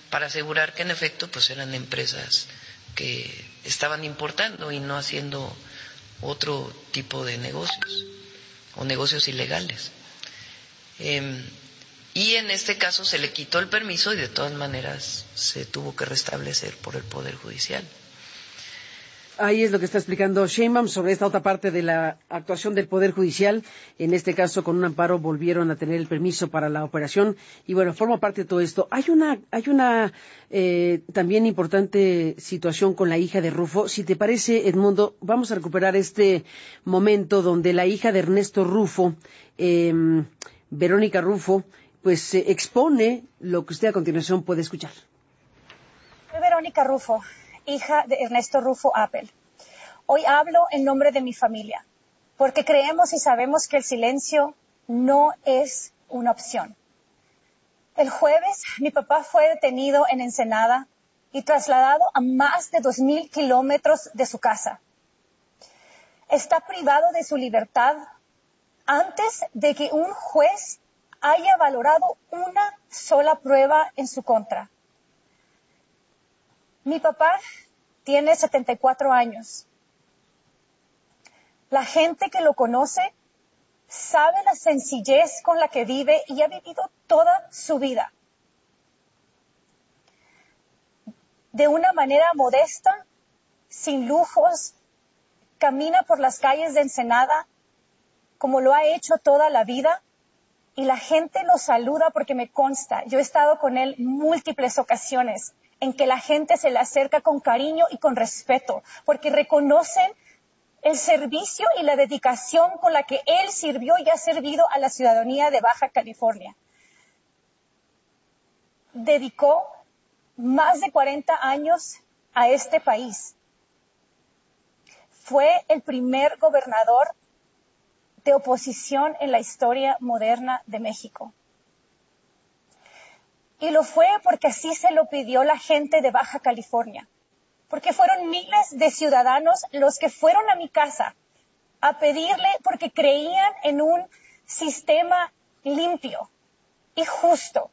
para asegurar que en efecto pues eran empresas que estaban importando y no haciendo otro tipo de negocios o negocios ilegales. Y en este caso se le quitó el permiso y de todas maneras se tuvo que restablecer por el Poder Judicial. Ahí es lo que está explicando Sheinbaum sobre esta otra parte de la actuación del Poder Judicial. En este caso, con un amparo, volvieron a tener el permiso para la operación. Y bueno, forma parte de todo esto. Hay una también importante situación con la hija de Rufo. Si te parece, Edmundo, vamos a recuperar este momento donde la hija de Ernesto Rufo, Verónica Rufo, pues expone lo que usted a continuación puede escuchar. Soy Verónica Rufo, hija de Ernesto Rufo Appel. Hoy hablo en nombre de mi familia, porque creemos y sabemos que el silencio no es una opción. El jueves, mi papá fue detenido en Ensenada y trasladado a más de 2,000 kilómetros de su casa. Está privado de su libertad antes de que un juez haya valorado una sola prueba en su contra. Mi papá tiene 74 años. La gente que lo conoce sabe la sencillez con la que vive y ha vivido toda su vida. De una manera modesta, sin lujos, camina por las calles de Ensenada como lo ha hecho toda la vida y la gente lo saluda porque me consta. Yo he estado con él múltiples ocasiones en que la gente se le acerca con cariño y con respeto, porque reconocen el servicio y la dedicación con la que él sirvió y ha servido a la ciudadanía de Baja California. Dedicó más de 40 años a este país. Fue el primer gobernador de oposición en la historia moderna de México. Y lo fue porque así se lo pidió la gente de Baja California. Porque fueron miles de ciudadanos los que fueron a mi casa a pedirle porque creían en un sistema limpio y justo.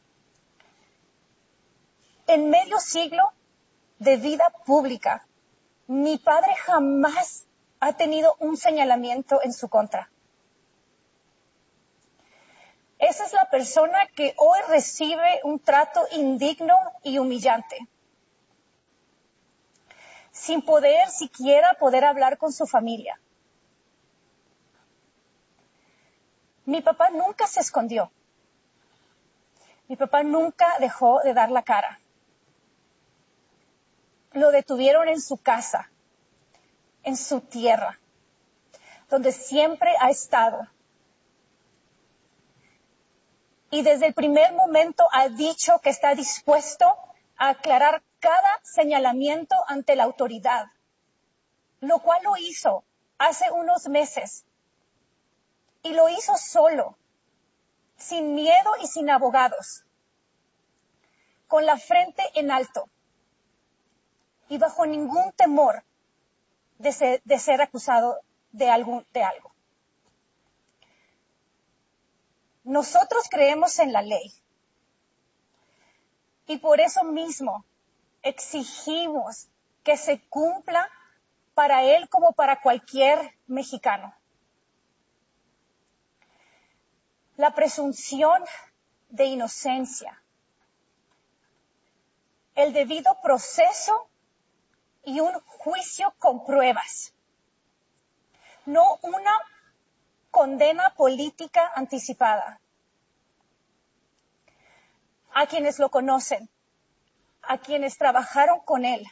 En medio siglo de vida pública, mi padre jamás ha tenido un señalamiento en su contra. Esa es la persona que hoy recibe un trato indigno y humillante, sin poder siquiera poder hablar con su familia. Mi papá nunca se escondió. Mi papá nunca dejó de dar la cara. Lo detuvieron en su casa, en su tierra, donde siempre ha estado. Y desde el primer momento ha dicho que está dispuesto a aclarar cada señalamiento ante la autoridad, lo cual lo hizo hace unos meses. Y lo hizo solo, sin miedo y sin abogados, con la frente en alto y bajo ningún temor de ser acusado de algo. Nosotros creemos en la ley y por eso mismo exigimos que se cumpla para él como para cualquier mexicano. La presunción de inocencia, el debido proceso y un juicio con pruebas, no una condena política anticipada. A quienes lo conocen, a quienes trabajaron con él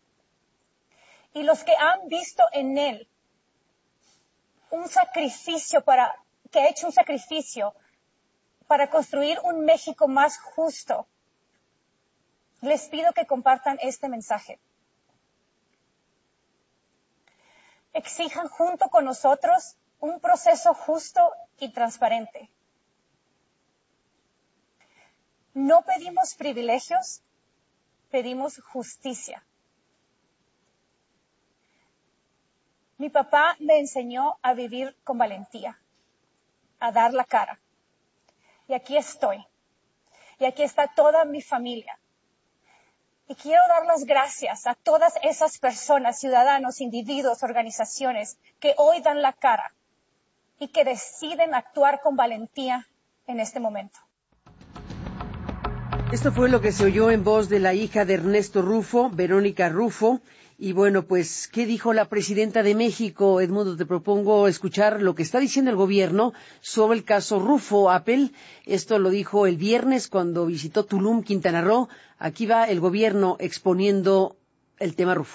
y los que han visto en él un sacrificio que ha hecho un sacrificio para construir un México más justo, les pido que compartan este mensaje. Exijan junto con nosotros un proceso justo y transparente. No pedimos privilegios, pedimos justicia. Mi papá me enseñó a vivir con valentía, a dar la cara. Y aquí estoy. Y aquí está toda mi familia, Y quiero dar las gracias a todas esas personas, ciudadanos, individuos, organizaciones que hoy dan la cara y que deciden actuar con valentía en este momento. Esto fue lo que se oyó en voz de la hija de Ernesto Rufo, Verónica Rufo. Y bueno, pues, ¿qué dijo la presidenta de México? Edmundo, te propongo escuchar lo que está diciendo el gobierno sobre el caso Rufo Apple. Esto lo dijo el viernes cuando visitó Tulum, Quintana Roo. Aquí va el gobierno exponiendo el tema Rufo.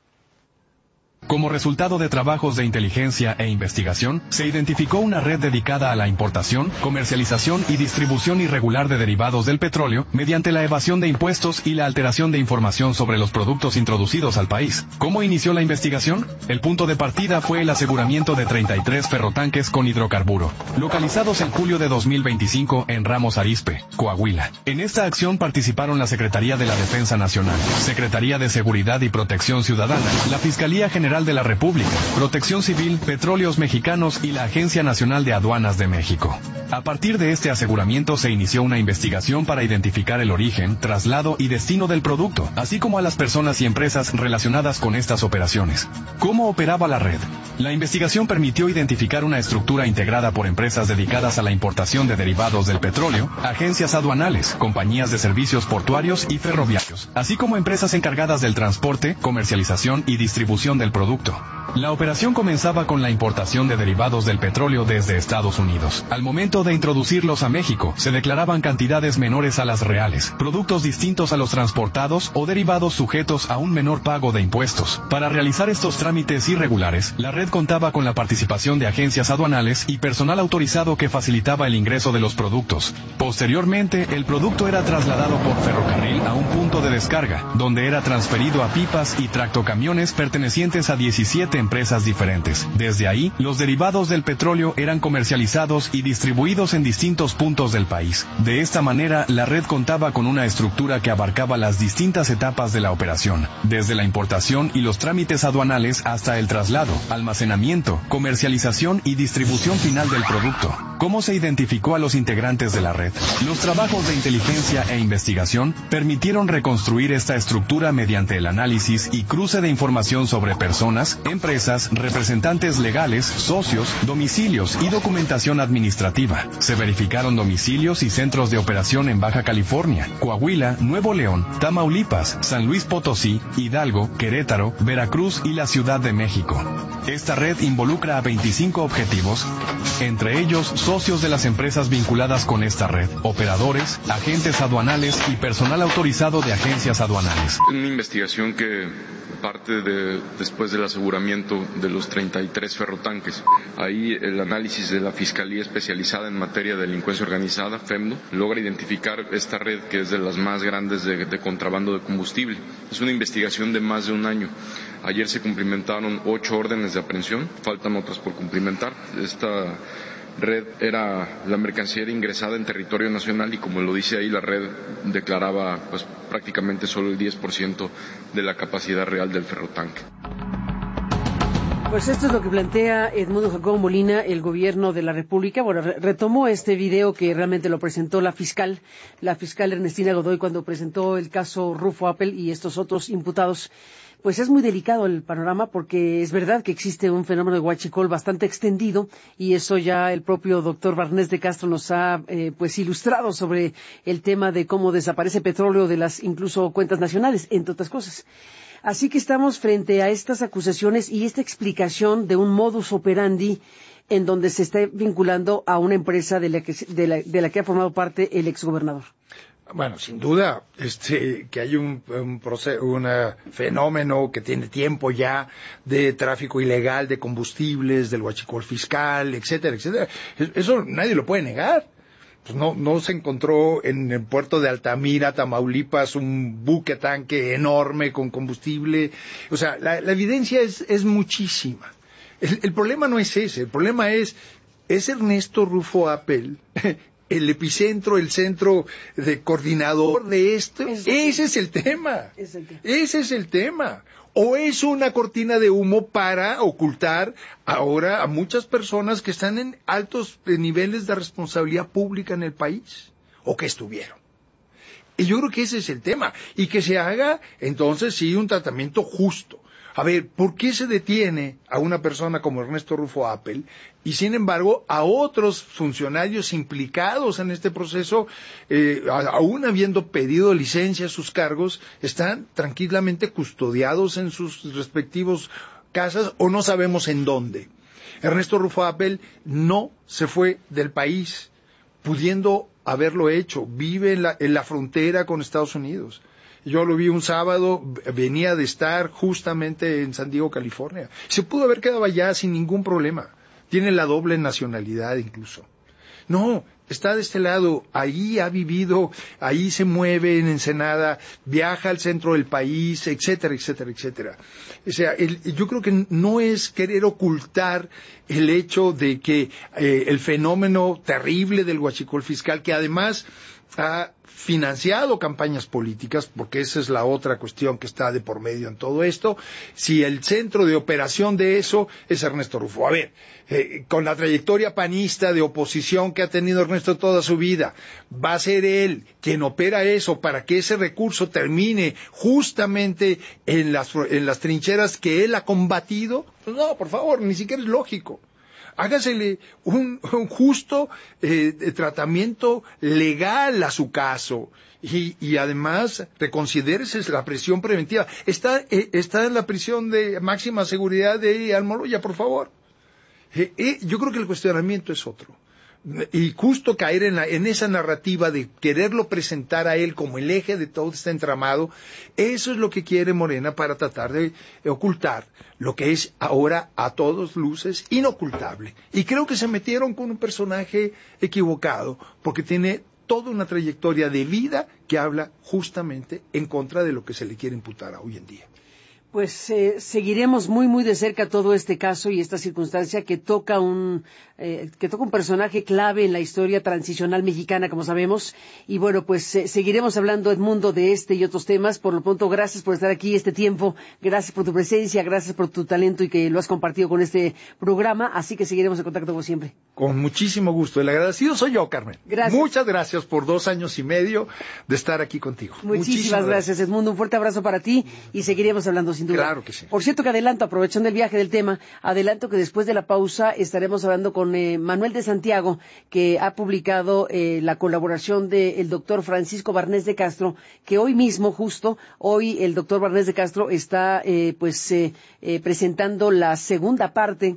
Como resultado de trabajos de inteligencia e investigación, se identificó una red dedicada a la importación, comercialización y distribución irregular de derivados del petróleo mediante la evasión de impuestos y la alteración de información sobre los productos introducidos al país. ¿Cómo inició la investigación? El punto de partida fue el aseguramiento de 33 ferrotanques con hidrocarburo, localizados en julio de 2025 en Ramos Arizpe, Coahuila. En esta acción participaron la Secretaría de la Defensa Nacional, Secretaría de Seguridad y Protección Ciudadana, la Fiscalía General de la República, Protección Civil, Petróleos Mexicanos y la Agencia Nacional de Aduanas de México. A partir de este aseguramiento se inició una investigación para identificar el origen, traslado y destino del producto, así como a las personas y empresas relacionadas con estas operaciones. ¿Cómo operaba la red? La investigación permitió identificar una estructura integrada por empresas dedicadas a la importación de derivados del petróleo, agencias aduanales, compañías de servicios portuarios y ferroviarios, así como empresas encargadas del transporte, comercialización y distribución del producto. La operación comenzaba con la importación de derivados del petróleo desde Estados Unidos. Al momento de introducirlos a México, se declaraban cantidades menores a las reales, productos distintos a los transportados o derivados sujetos a un menor pago de impuestos. Para realizar estos trámites irregulares, la red contaba con la participación de agencias aduanales y personal autorizado que facilitaba el ingreso de los productos. Posteriormente, el producto era trasladado por ferrocarril a un punto de descarga, donde era transferido a pipas y tractocamiones pertenecientes a 17 empresas diferentes. Desde ahí, los derivados del petróleo eran comercializados y distribuidos en distintos puntos del país. De esta manera, la red contaba con una estructura que abarcaba las distintas etapas de la operación, desde la importación y los trámites aduanales hasta el traslado, almacenamiento, comercialización y distribución final del producto. ¿Cómo se identificó a los integrantes de la red? Los trabajos de inteligencia e investigación permitieron reconstruir esta estructura mediante el análisis y cruce de información sobre personas, empresas, representantes legales, socios, domicilios y documentación administrativa. Se verificaron domicilios y centros de operación en Baja California, Coahuila, Nuevo León, Tamaulipas, San Luis Potosí, Hidalgo, Querétaro, Veracruz y la Ciudad de México. Esta red involucra a 25 objetivos, entre ellos socios de las empresas vinculadas con esta red, operadores, agentes aduanales y personal autorizado de agencias aduanales. Una investigación que parte después del aseguramiento de los 33 ferrotanques. Ahí el análisis de la Fiscalía Especializada en Materia de Delincuencia Organizada, FEMDO, logra identificar esta red que es de las más grandes de contrabando de combustible. Es una investigación de más de un año. Ayer se cumplimentaron 8 órdenes de aprehensión, faltan otras por cumplimentar. Esta red la mercancía era ingresada en territorio nacional y, como lo dice ahí, la red declaraba pues prácticamente solo el 10% de la capacidad real del ferrotanque. Pues esto es lo que plantea Edmundo Jacobo Molina, el gobierno de la República. Bueno, retomó este video que realmente lo presentó la fiscal Ernestina Godoy cuando presentó el caso Rufo Apple y estos otros imputados. Pues es muy delicado el panorama porque es verdad que existe un fenómeno de huachicol bastante extendido y eso ya el propio doctor Barnés de Castro nos ha pues ilustrado sobre el tema de cómo desaparece petróleo de las incluso cuentas nacionales, entre otras cosas. Así que estamos frente a estas acusaciones y esta explicación de un modus operandi en donde se está vinculando a una empresa de la que ha formado parte el exgobernador. Bueno, sin duda, que hay un fenómeno que tiene tiempo ya de tráfico ilegal de combustibles, del huachicol fiscal, etcétera, etcétera. Eso nadie lo puede negar. Pues no se encontró en el puerto de Altamira, Tamaulipas, un buque tanque enorme con combustible. O sea, la evidencia es muchísima. El problema no es ese, el problema es Ernesto Rufo Apple el epicentro, el centro de coordinador de esto. Ese es el tema. Ese es el tema. ¿O es una cortina de humo para ocultar ahora a muchas personas que están en altos niveles de responsabilidad pública en el país? ¿O que estuvieron? Y yo creo que ese es el tema. Y que se haga, entonces, sí, un tratamiento justo. A ver, ¿por qué se detiene a una persona como Ernesto Rufo Appel y, sin embargo, a otros funcionarios implicados en este proceso, aún habiendo pedido licencia a sus cargos, están tranquilamente custodiados en sus respectivos casas o no sabemos en dónde? Ernesto Rufo Appel no se fue del país, pudiendo haberlo hecho. Vive en la frontera con Estados Unidos. Yo lo vi un sábado, venía de estar justamente en San Diego, California. Se pudo haber quedado allá sin ningún problema. Tiene la doble nacionalidad incluso. No, está de este lado, ahí ha vivido, ahí se mueve en Ensenada, viaja al centro del país, etcétera, etcétera, etcétera. O sea, yo creo que no es querer ocultar el hecho de que el fenómeno terrible del huachicol fiscal, que además ha financiado campañas políticas, porque esa es la otra cuestión que está de por medio en todo esto, si el centro de operación de eso es Ernesto Rufo. A ver, con la trayectoria panista de oposición que ha tenido Ernesto toda su vida, ¿va a ser él quien opera eso para que ese recurso termine justamente en las trincheras que él ha combatido? Pues no, por favor, ni siquiera es lógico. Hágasele un justo tratamiento legal a su caso y además reconsidérese la prisión preventiva. Está en la prisión de máxima seguridad de Almoloya, por favor. Yo creo que el cuestionamiento es otro. Y justo caer en esa narrativa de quererlo presentar a él como el eje de todo este entramado, eso es lo que quiere Morena para tratar de ocultar lo que es ahora a todas luces inocultable. Y creo que se metieron con un personaje equivocado, porque tiene toda una trayectoria de vida que habla justamente en contra de lo que se le quiere imputar hoy en día. Pues seguiremos muy muy de cerca todo este caso y esta circunstancia que toca un personaje clave en la historia transicional mexicana, como sabemos. Y bueno, pues seguiremos hablando, Edmundo, de este y otros temas. Por lo pronto, gracias por estar aquí este tiempo, gracias por tu presencia, gracias por tu talento y que lo has compartido con este programa. Así que seguiremos en contacto como siempre. Con muchísimo gusto. El agradecido soy yo, Carmen. Gracias. Muchas gracias por 2 años y medio de estar aquí contigo. Muchísimas gracias, Edmundo. Un fuerte abrazo para ti y seguiremos hablando sin duda. Claro que sí. Por cierto que aprovechando el viaje del tema, adelanto que después de la pausa estaremos hablando con Manuel de Santiago, que ha publicado la colaboración del doctor Francisco Barnés de Castro, que hoy mismo, hoy el doctor Barnés de Castro está presentando la segunda parte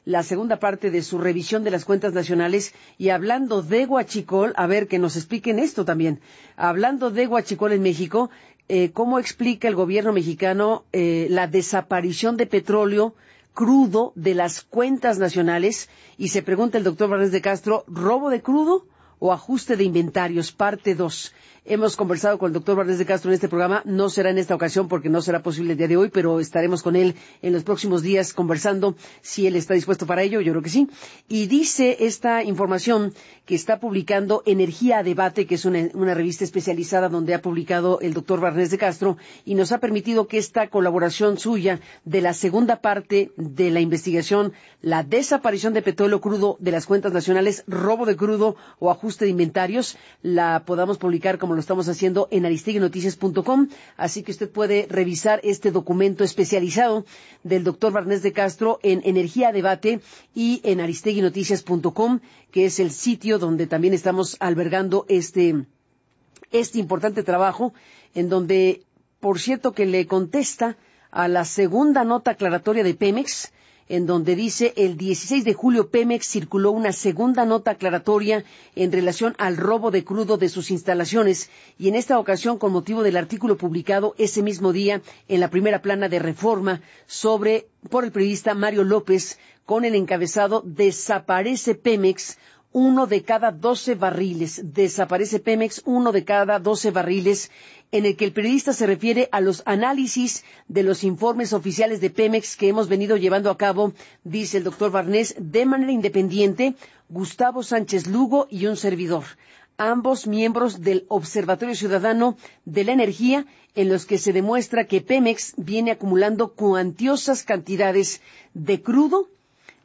de su revisión de las cuentas nacionales. Y hablando de huachicol, a ver, que nos expliquen esto también. Hablando de huachicol en México, ¿cómo explica el gobierno mexicano la desaparición de petróleo crudo de las cuentas nacionales? Y se pregunta el doctor Barnés de Castro, ¿robo de crudo o ajuste de inventarios? Parte 2. Hemos conversado con el doctor Barnés de Castro en este programa. No será en esta ocasión porque no será posible el día de hoy, pero estaremos con él en los próximos días conversando, si él está dispuesto para ello. Yo creo que sí. Y dice esta información que está publicando Energía a Debate, que es una revista especializada donde ha publicado el doctor Barnés de Castro, y nos ha permitido que esta colaboración suya de la segunda parte de la investigación, la desaparición de petróleo crudo de las cuentas nacionales, robo de crudo o ajuste de inventarios, la podamos publicar como lo estamos haciendo en aristeguinoticias.com, así que usted puede revisar este documento especializado del doctor Barnés de Castro en Energía Debate y en aristeguinoticias.com, que es el sitio donde también estamos albergando este importante trabajo, en donde, por cierto, que le contesta a la segunda nota aclaratoria de Pemex, en donde dice: el 16 de julio Pemex circuló una segunda nota aclaratoria en relación al robo de crudo de sus instalaciones, y en esta ocasión con motivo del artículo publicado ese mismo día en la primera plana de Reforma por el periodista Mario López, con el encabezado "Desaparece Pemex, 1 de cada 12 barriles". Desaparece Pemex, 1 de cada 12 barriles, en el que el periodista se refiere a los análisis de los informes oficiales de Pemex que hemos venido llevando a cabo, dice el doctor Barnés, de manera independiente, Gustavo Sánchez Lugo y un servidor, ambos miembros del Observatorio Ciudadano de la Energía, en los que se demuestra que Pemex viene acumulando cuantiosas cantidades de crudo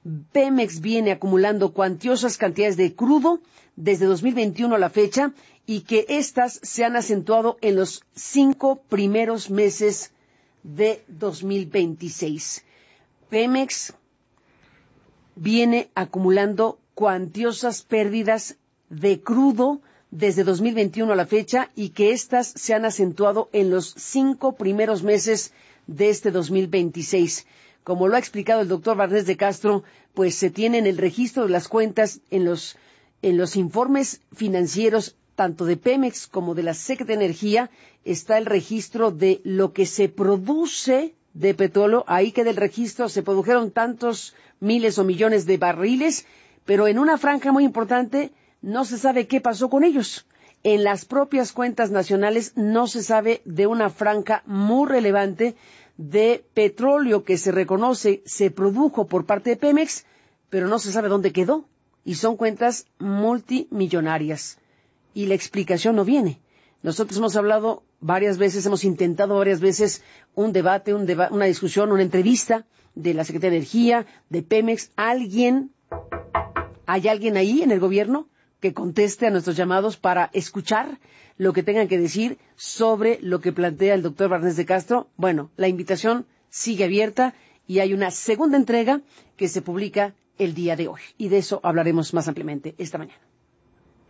Pemex viene acumulando cuantiosas cantidades de crudo desde 2021 a la fecha y que éstas se han acentuado en los 5 primeros meses de 2026. Pemex viene acumulando cuantiosas pérdidas de crudo desde 2021 a la fecha y que éstas se han acentuado en los 5 primeros meses de este 2026. Como lo ha explicado el doctor Barnés de Castro, pues se tiene en el registro de las cuentas en los informes financieros tanto de Pemex como de la Secretaría de Energía, está el registro de lo que se produce de petróleo. Ahí queda el registro, se produjeron tantos miles o millones de barriles, pero en una franja muy importante no se sabe qué pasó con ellos. En las propias cuentas nacionales no se sabe de una franja muy relevante de petróleo que se reconoce, se produjo por parte de Pemex, pero no se sabe dónde quedó. Y son cuentas multimillonarias. Y la explicación no viene. Nosotros hemos hablado varias veces, hemos intentado varias veces un debate, una discusión, una entrevista de la Secretaría de Energía, de Pemex. ¿Hay alguien ahí en el gobierno que conteste a nuestros llamados para escuchar lo que tengan que decir sobre lo que plantea el doctor Barnés de Castro? Bueno, la invitación sigue abierta y hay una segunda entrega que se publica el día de hoy. Y de eso hablaremos más ampliamente esta mañana.